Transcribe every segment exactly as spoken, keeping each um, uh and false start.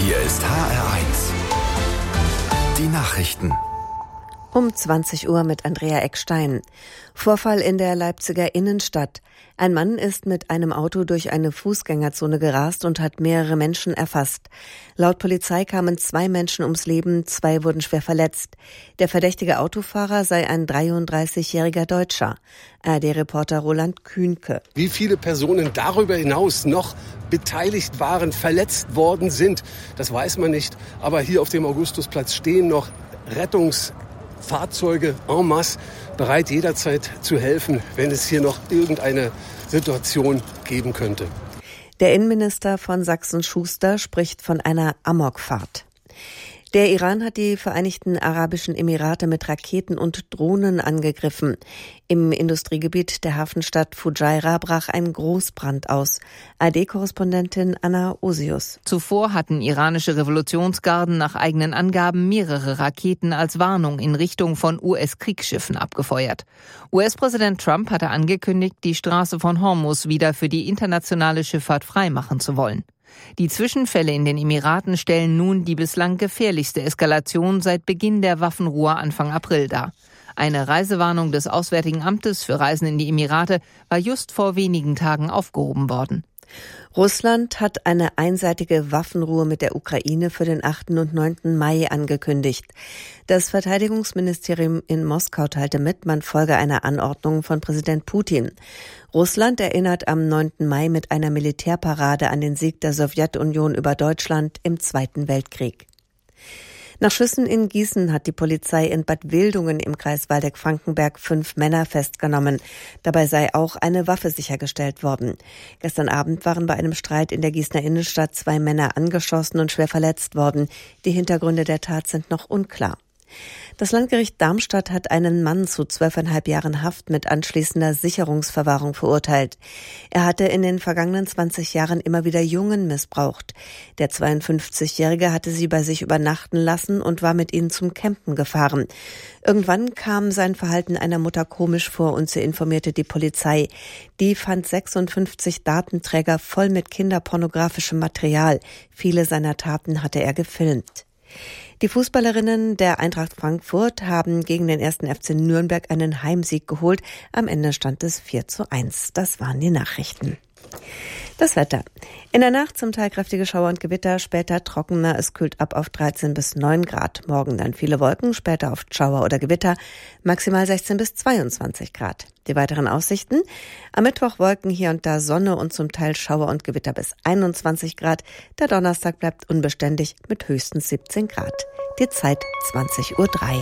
Hier ist H R eins. Die Nachrichten. Um zwanzig Uhr mit Andrea Eckstein. Vorfall in der Leipziger Innenstadt. Ein Mann ist mit einem Auto durch eine Fußgängerzone gerast und hat mehrere Menschen erfasst. Laut Polizei kamen zwei Menschen ums Leben, zwei wurden schwer verletzt. Der verdächtige Autofahrer sei ein dreiunddreißigjähriger Deutscher. A R D-Reporter Roland Kühnke. Wie viele Personen darüber hinaus noch beteiligt waren, verletzt worden sind, das weiß man nicht. Aber hier auf dem Augustusplatz stehen noch Rettungsfahrzeuge en masse, bereit jederzeit zu helfen, wenn es hier noch irgendeine Situation geben könnte. Der Innenminister von Sachsen-Schuster spricht von einer Amokfahrt. Der Iran hat die Vereinigten Arabischen Emirate mit Raketen und Drohnen angegriffen. Im Industriegebiet der Hafenstadt Fujairah brach ein Großbrand aus. A R D-Korrespondentin Anna Osius. Zuvor hatten iranische Revolutionsgarden nach eigenen Angaben mehrere Raketen als Warnung in Richtung von U S-Kriegsschiffen abgefeuert. U S-Präsident Trump hatte angekündigt, die Straße von Hormuz wieder für die internationale Schifffahrt freimachen zu wollen. Die Zwischenfälle in den Emiraten stellen nun die bislang gefährlichste Eskalation seit Beginn der Waffenruhe Anfang April dar. Eine Reisewarnung des Auswärtigen Amtes für Reisen in die Emirate war just vor wenigen Tagen aufgehoben worden. Russland hat eine einseitige Waffenruhe mit der Ukraine für den achten und neunten Mai angekündigt. Das Verteidigungsministerium in Moskau teilte mit, man folge einer Anordnung von Präsident Putin. Russland erinnert am neunten Mai mit einer Militärparade an den Sieg der Sowjetunion über Deutschland im Zweiten Weltkrieg. Nach Schüssen in Gießen hat die Polizei in Bad Wildungen im Kreis Waldeck-Frankenberg fünf Männer festgenommen. Dabei sei auch eine Waffe sichergestellt worden. Gestern Abend waren bei einem Streit in der Gießener Innenstadt zwei Männer angeschossen und schwer verletzt worden. Die Hintergründe der Tat sind noch unklar. Das Landgericht Darmstadt hat einen Mann zu zwölfeinhalb Jahren Haft mit anschließender Sicherungsverwahrung verurteilt. Er hatte in den vergangenen zwanzig Jahren immer wieder Jungen missbraucht. Der zweiundfünfzigjährige hatte sie bei sich übernachten lassen und war mit ihnen zum Campen gefahren. Irgendwann kam sein Verhalten einer Mutter komisch vor und sie informierte die Polizei. Die fand sechsundfünfzig Datenträger voll mit kinderpornografischem Material. Viele seiner Taten hatte er gefilmt. Die Fußballerinnen der Eintracht Frankfurt haben gegen den ersten F C Nürnberg einen Heimsieg geholt. Am Ende stand es vier zu eins. Das waren die Nachrichten. Das Wetter. In der Nacht zum Teil kräftige Schauer und Gewitter, später trockener. Es kühlt ab auf dreizehn bis neun Grad. Morgen dann viele Wolken, später oft Schauer oder Gewitter, maximal sechzehn bis zweiundzwanzig Grad. Die weiteren Aussichten. Am Mittwoch Wolken, hier und da Sonne und zum Teil Schauer und Gewitter bis einundzwanzig Grad. Der Donnerstag bleibt unbeständig mit höchstens siebzehn Grad. Die Zeit zwanzig Uhr drei.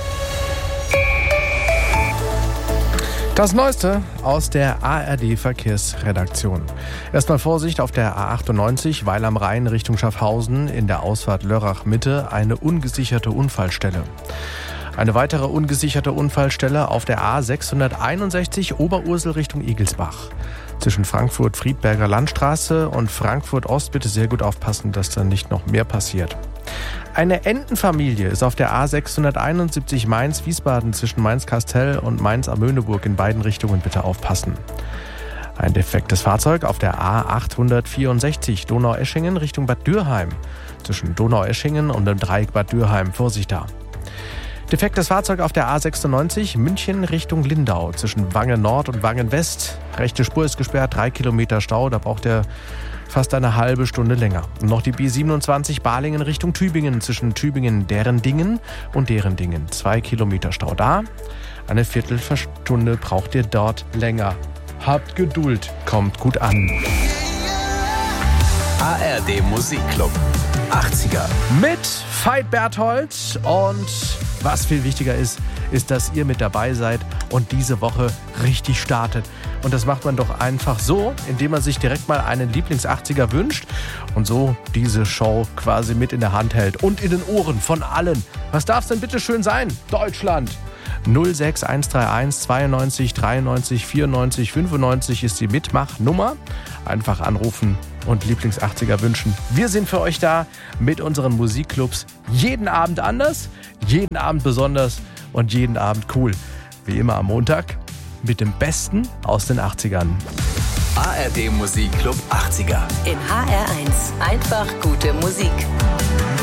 Das Neueste aus der A R D-Verkehrsredaktion. Erstmal Vorsicht auf der A achtundneunzig, Weil am Rhein Richtung Schaffhausen in der Ausfahrt Lörrach-Mitte eine ungesicherte Unfallstelle. Eine weitere ungesicherte Unfallstelle auf der A sechshunderteinundsechzig Oberursel Richtung Igelsbach. Zwischen Frankfurt-Friedberger Landstraße und Frankfurt-Ost bitte sehr gut aufpassen, dass da nicht noch mehr passiert. Eine Entenfamilie ist auf der A sechshunderteinundsiebzig Mainz-Wiesbaden zwischen Mainz-Kastel und Mainz-Amöneburg in beiden Richtungen bitte aufpassen. Ein defektes Fahrzeug auf der A achthundertvierundsechzig Donaueschingen Richtung Bad Dürheim. Zwischen Donaueschingen und dem Dreieck Bad Dürheim, Vorsicht da. Defektes Fahrzeug auf der A sechsundneunzig München Richtung Lindau zwischen Wangen Nord und Wangen West. Rechte Spur ist gesperrt, drei Kilometer Stau, da braucht er fast eine halbe Stunde länger. Und noch die B siebenundzwanzig Balingen Richtung Tübingen zwischen Tübingen Derendingen und Derendingen. Zwei Kilometer Stau da. Eine Viertelstunde braucht ihr dort länger. Habt Geduld, kommt gut an. A R D Musikclub achtziger. Mit Veit Berthold und was viel wichtiger ist, ist, dass ihr mit dabei seid und diese Woche richtig startet. Und das macht man doch einfach so, indem man sich direkt mal einen Lieblings-achtziger wünscht und so diese Show quasi mit in der Hand hält und in den Ohren von allen. Was darf es denn bitte schön sein? Deutschland! null sechs eins drei eins zweiundneunzig dreiundneunzig vierundneunzig fünfundneunzig ist die Mitmachnummer. Einfach anrufen und Lieblings-achtziger wünschen. Wir sind für euch da mit unseren Musikclubs. Jeden Abend anders, jeden Abend besonders und jeden Abend cool. Wie immer am Montag mit dem Besten aus den achtzigern. A A R D Musikclub achtziger. In H R eins. Einfach gute Musik.